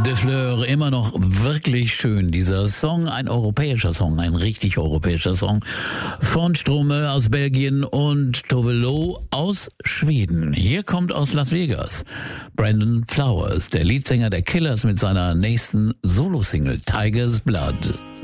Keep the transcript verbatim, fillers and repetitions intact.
De Fleur, immer noch wirklich schön, dieser Song, ein europäischer Song, ein richtig europäischer Song von Stromae aus Belgien und Tove Lo aus Schweden. Hier kommt aus Las Vegas Brandon Flowers, der Leadsänger der Killers mit seiner nächsten Solo-Single Tiger's Blood.